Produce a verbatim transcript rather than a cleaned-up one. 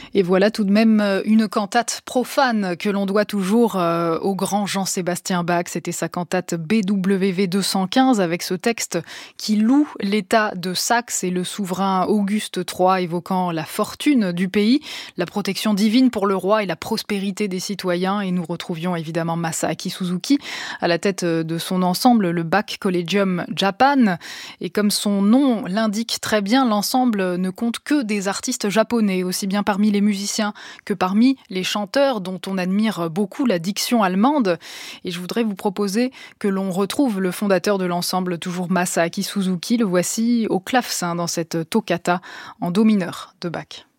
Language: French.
Et voilà tout de même une cantate profane que l'on doit toujours au grand Jean-Sébastien Bach. C'était sa cantate B W V deux cent quinze avec ce texte qui loue l'état de Saxe et le souverain Auguste trois, évoquant la fortune du pays, la protection divine pour le roi et la prospérité des citoyens. Et nous retrouvions évidemment Masaaki Suzuki à la tête de son ensemble, le Bach Collegium Japan. Et comme son nom l'indique très bien, l'ensemble ne compte que des artistes japonais, aussi bien parmi les musiciens que parmi les chanteurs dont on admire beaucoup la diction allemande. Et je voudrais vous proposer que l'on retrouve le fondateur de l'ensemble, toujours Masaaki Suzuki. Le voici au clavecin dans cette toccata en do mineur de Bach.